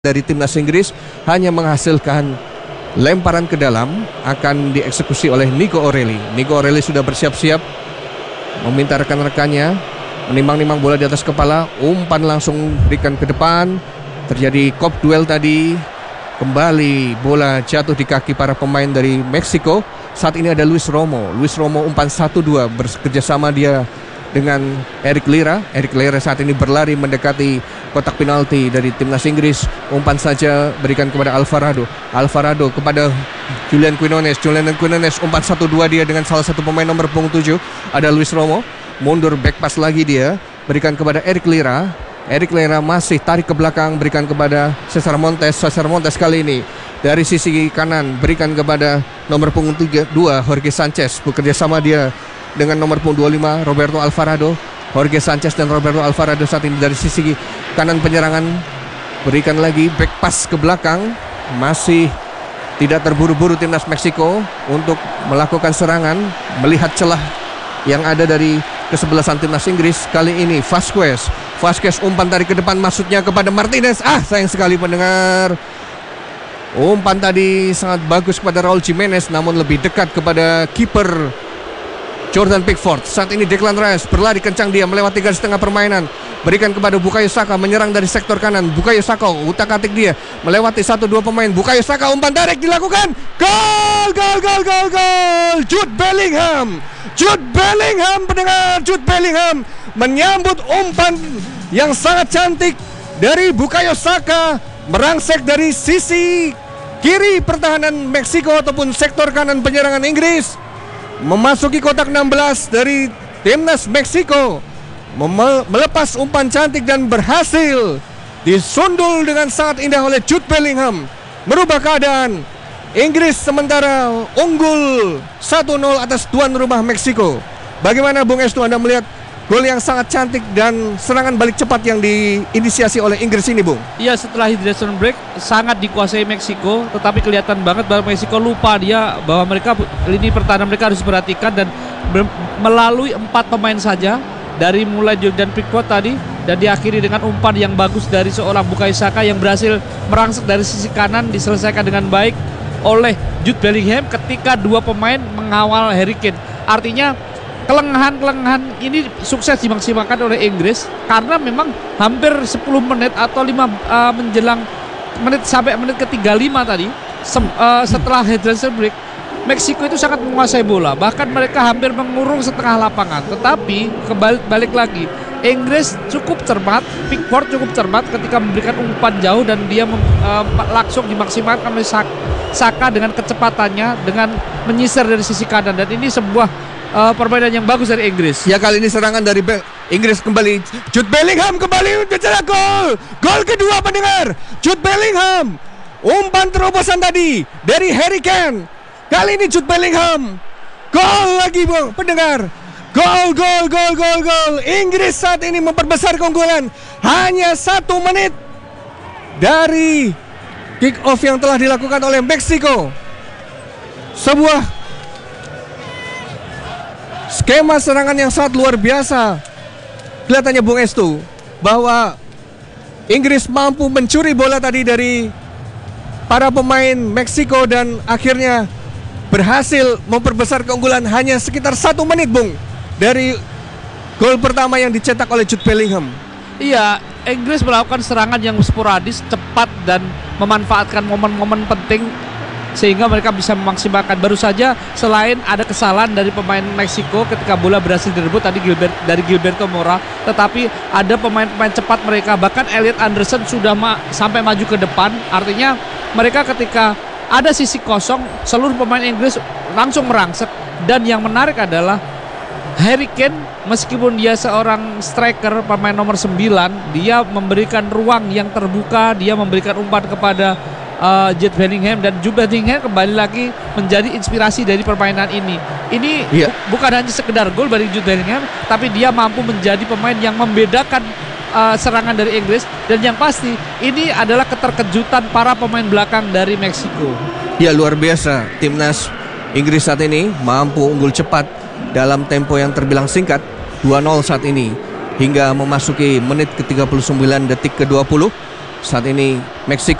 dari timnas Inggris hanya menghasilkan lemparan ke dalam, akan dieksekusi oleh Nico O'Reilly. Nico O'Reilly sudah bersiap-siap meminta rekan-rekannya menimbang-nimbang bola di atas kepala, umpan langsung berikan ke depan. Terjadi kop duel tadi, kembali bola jatuh di kaki para pemain dari Meksiko. Saat ini ada Luis Romo umpan 1-2 bekerja sama dia dengan Eric Lira. Eric Lira saat ini berlari mendekati kotak penalti dari timnas Inggris. Umpan saja berikan kepada Alvarado kepada Julian Quinones, umpan 1-2 dia dengan salah satu pemain nomor punggung 7. Ada Luis Romo, mundur back pass lagi dia, berikan kepada Eric Lira. Eric Lira masih tarik ke belakang, berikan kepada Cesar Montes kali ini dari sisi kanan, berikan kepada nomor punggung 2 Jorge Sanchez. Bekerja sama dia dengan nomor punggung 25 Roberto Alvarado. Jorge Sanchez dan Roberto Alvarado saat ini dari sisi kanan penyerangan, berikan lagi back pass ke belakang. Masih tidak terburu-buru timnas Meksiko untuk melakukan serangan, melihat celah yang ada dari kesebelasan timnas Inggris. Kali ini Vasquez umpan tarik ke depan, maksudnya kepada Martinez. Sayang sekali pendengar, umpan tadi sangat bagus kepada Raul Jimenez, namun lebih dekat kepada kiper Jordan Pickford. Saat ini Declan Rice berlari kencang, dia melewati garis tengah permainan, berikan kepada Bukayo Saka, menyerang dari sektor kanan. Bukayo Saka utak-atik dia melewati 1-2 pemain. Bukayo Saka umpan tarik dilakukan, gol! Jude Bellingham pendengar, Jude Bellingham menyambut umpan yang sangat cantik dari Bukayo Saka, merangsek dari sisi kiri pertahanan Meksiko ataupun sektor kanan penyerangan Inggris, memasuki kotak 16 dari timnas Meksiko, melepas umpan cantik dan berhasil disundul dengan sangat indah oleh Jude Bellingham, merubah keadaan. Inggris sementara unggul 1-0 atas tuan rumah Meksiko. Bagaimana Bung Estu, Anda melihat gol yang sangat cantik dan serangan balik cepat yang diinisiasi oleh Inggris ini, Bung? Iya, setelah hydration break sangat dikuasai Meksiko, tetapi kelihatan banget bahwa Meksiko lupa bahwa mereka lini pertahanan mereka harus diperhatikan, dan melalui 4 pemain saja, dari mulai Jordan Pickford tadi dan diakhiri dengan umpan yang bagus dari seorang Bukayo Saka yang berhasil merangsek dari sisi kanan, diselesaikan dengan baik oleh Jude Bellingham ketika 2 pemain mengawal Harry Kane. Artinya kelengahan ini sukses dimaksimalkan oleh Inggris, karena memang hampir 10 menit atau 5 menjelang menit sampai menit ke-35 tadi setelah hydration break, Meksiko itu sangat menguasai bola, bahkan mereka hampir mengurung setengah lapangan. Tetapi balik lagi, Inggris cukup cermat, Pickford cukup cermat ketika memberikan umpan jauh, dan dia langsung dimaksimalkan oleh Saka dengan kecepatannya, dengan menyisir dari sisi kanan, dan ini sebuah permainan yang bagus dari Inggris. Ya, kali ini serangan dari Inggris kembali. Jude Bellingham kembali mencetak gol kedua, pendengar. Jude Bellingham, umpan terobosan tadi dari Harry Kane. Kali ini Jude Bellingham, gol lagi, Bung pendengar. Gol. Inggris saat ini memperbesar keunggulan hanya 1 menit dari kick off yang telah dilakukan oleh Meksiko. Sebuah skema serangan yang sangat luar biasa. Kelihatannya Bung Estu bahwa Inggris mampu mencuri bola tadi dari para pemain Meksiko dan akhirnya berhasil memperbesar keunggulan hanya sekitar 1 menit, Bung, dari gol pertama yang dicetak oleh Jude Bellingham. Iya, Inggris melakukan serangan yang sporadis, cepat, dan memanfaatkan momen-momen penting sehingga mereka bisa memaksimalkan. Baru saja selain ada kesalahan dari pemain Meksiko ketika bola berhasil direbut tadi dari Gilberto Mora, tetapi ada pemain-pemain cepat mereka, bahkan Elliot Anderson sudah sampai maju ke depan. Artinya mereka ketika ada sisi kosong, seluruh pemain Inggris langsung merangsek. Dan yang menarik adalah Harry Kane, meskipun dia seorang striker, pemain nomor 9, dia memberikan ruang yang terbuka, dia memberikan umpan kepada Jude Bellingham, dan Jude Bellingham kembali lagi menjadi inspirasi dari permainan ini. Ini bukan hanya sekedar gol dari Jude Bellingham, tapi dia mampu menjadi pemain yang membedakan serangan dari Inggris, dan yang pasti ini adalah keterkejutan para pemain belakang dari Meksiko. Ya, luar biasa. Timnas Inggris saat ini mampu unggul cepat dalam tempo yang terbilang singkat, 2-0 saat ini, hingga memasuki menit ke-39 detik ke-20. Saat ini Meksiko